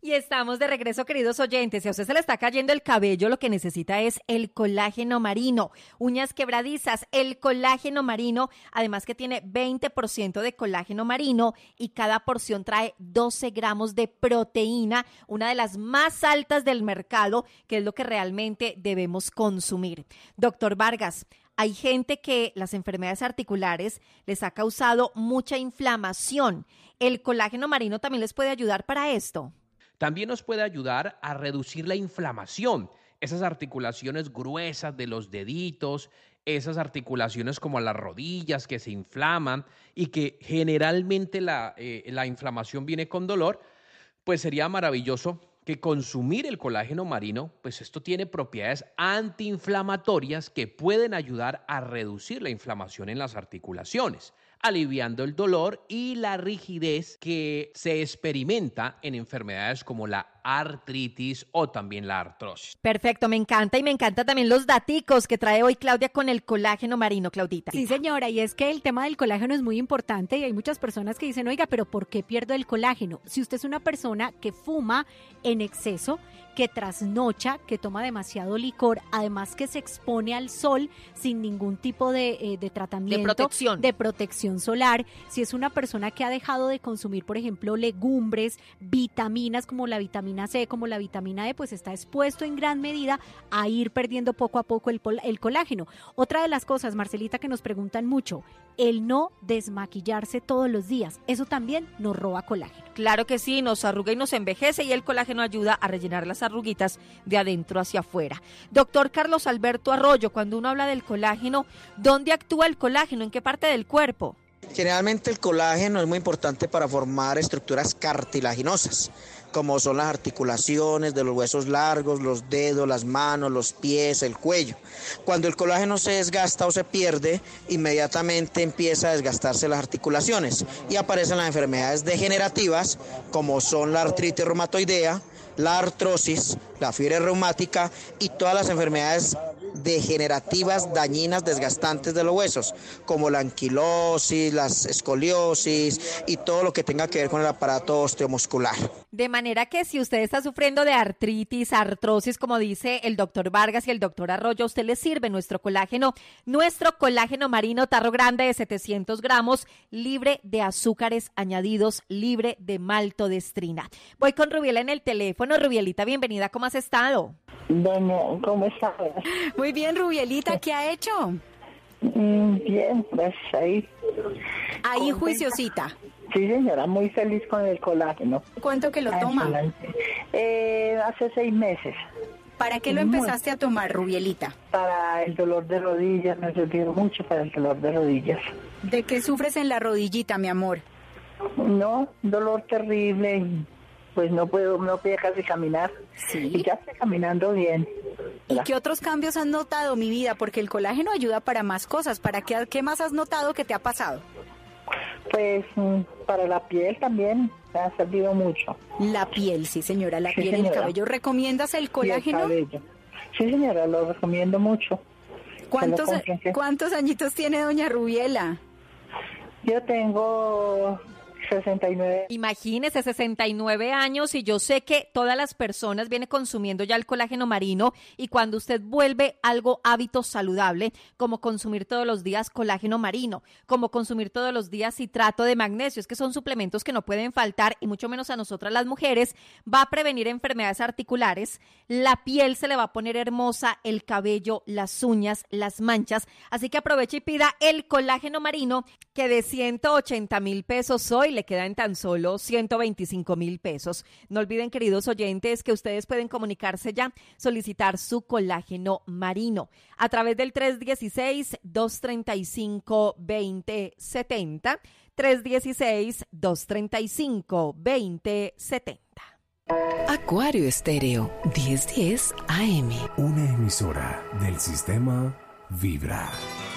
Y estamos de regreso, queridos oyentes. Si a usted se le está cayendo el cabello, lo que necesita es el colágeno marino. Uñas quebradizas, el colágeno marino, además que tiene 20% de colágeno marino y cada porción trae 12 gramos de proteína, una de las más altas del mercado, que es lo que realmente debemos consumir. Doctor Vargas, hay gente que las enfermedades articulares les ha causado mucha inflamación. ¿El colágeno marino también les puede ayudar para esto? También nos puede ayudar a reducir la inflamación, esas articulaciones gruesas de los deditos, esas articulaciones como las rodillas que se inflaman y que generalmente la inflamación viene con dolor, pues sería maravilloso que consumir el colágeno marino, pues esto tiene propiedades antiinflamatorias que pueden ayudar a reducir la inflamación en las articulaciones, aliviando el dolor y la rigidez que se experimenta en enfermedades como la artritis o también la artrosis. Perfecto, me encanta, y me encanta también los daticos que trae hoy Claudia con el colágeno marino, Claudita. Sí, señora, y es que el tema del colágeno es muy importante y hay muchas personas que dicen, oiga, pero ¿por qué pierdo el colágeno? Si usted es una persona que fuma en exceso, que trasnocha, que toma demasiado licor, además que se expone al sol sin ningún tipo de tratamiento, de protección solar, si es una persona que ha dejado de consumir, por ejemplo, legumbres, vitaminas como la vitamina C, como la vitamina E, pues está expuesto en gran medida a ir perdiendo poco a poco el colágeno. Otra de las cosas, Marcelita, que nos preguntan mucho, el no desmaquillarse todos los días, eso también nos roba colágeno. Claro que sí, nos arruga y nos envejece, y el colágeno ayuda a rellenar las arruguitas de adentro hacia afuera. Doctor Carlos Alberto Arroyo, cuando uno habla del colágeno, ¿dónde actúa el colágeno? ¿En qué parte del cuerpo? Generalmente el colágeno es muy importante para formar estructuras cartilaginosas, como son las articulaciones de los huesos largos, los dedos, las manos, los pies, el cuello. Cuando el colágeno se desgasta o se pierde, inmediatamente empieza a desgastarse las articulaciones y aparecen las enfermedades degenerativas, como son la artritis reumatoidea, la artrosis, la fiebre reumática y todas las enfermedades degenerativas, dañinas, desgastantes de los huesos, como la anquilosis, las escoliosis y todo lo que tenga que ver con el aparato osteomuscular. De manera que si usted está sufriendo de artritis, artrosis, como dice el doctor Vargas y el doctor Arroyo, a usted le sirve nuestro colágeno marino tarro grande de 700 gramos, libre de azúcares añadidos, libre de maltodextrina. Voy con Rubiela en el teléfono. Rubielita, bienvenida, ¿cómo has estado? Bueno, ¿cómo estás? Muy bien, Rubielita, ¿qué ha hecho? Bien, pues ahí. Ahí juiciosita. Sí, señora, muy feliz con el colágeno. ¿Cuánto que lo toma? Hace 6 meses. ¿Para qué lo empezaste a tomar, Rubielita? Para el dolor de rodillas, me sirvió mucho para el dolor de rodillas. ¿De qué sufres en la rodillita, mi amor? No, dolor terrible, pues no podía casi caminar. Sí. Y ya estoy caminando bien. ¿Y qué otros cambios has notado, mi vida? Porque el colágeno ayuda para más cosas. ¿Para qué más has notado que te ha pasado? Pues para la piel también me ha servido mucho. La piel, sí señora, la piel y el cabello. ¿Recomiendas el colágeno? Sí, el cabello. Sí, señora, lo recomiendo mucho. ¿Cuántos añitos tiene doña Rubiela? Yo tengo 69. Imagínese, 69 años, y yo sé que todas las personas vienen consumiendo ya el colágeno marino, y cuando usted vuelve algo hábito saludable, como consumir todos los días colágeno marino, como consumir todos los días citrato de magnesio, es que son suplementos que no pueden faltar, y mucho menos a nosotras las mujeres, va a prevenir enfermedades articulares, la piel se le va a poner hermosa, el cabello, las uñas, las manchas, así que aproveche y pida el colágeno marino, que de 180,000 pesos hoy le queda en tan solo 125,000 pesos. No olviden, queridos oyentes, que ustedes pueden comunicarse ya, solicitar su colágeno marino a través del 316-235-2070, 316-235-2070. Acuario Estéreo, 1010 AM. Una emisora del sistema Vibra.